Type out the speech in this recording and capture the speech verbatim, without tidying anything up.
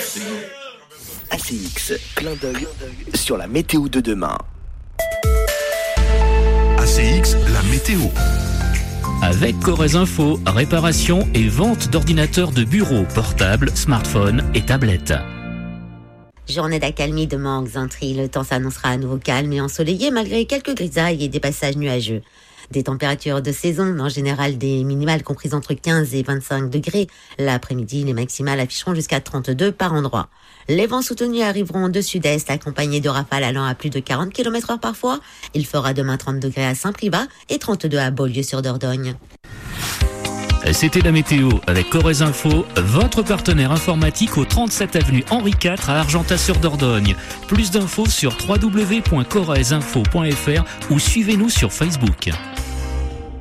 A C X, clin d'œil sur la météo de demain. A C X, la météo. Avec Corrèze Info, réparation et vente d'ordinateurs de bureau, portables, smartphones et tablettes. Journée d'accalmie demain en Xaintrille. Le temps s'annoncera à nouveau calme et ensoleillé malgré quelques grisailles et des passages nuageux. Des températures de saison, en général des minimales comprises entre quinze et vingt-cinq degrés. L'après-midi, les maximales afficheront jusqu'à trente-deux par endroit. Les vents soutenus arriveront de sud-est, accompagnés de rafales allant à plus de quarante kilomètres heure parfois. Il fera demain trente degrés à Saint-Privat et trente-deux à Beaulieu-sur-Dordogne. C'était la météo avec Corrèze Info, votre partenaire informatique au trente-sept avenue Henri quatre à Argentat-sur-Dordogne. Plus d'infos sur w w w point corrèze info point f r ou suivez-nous sur Facebook.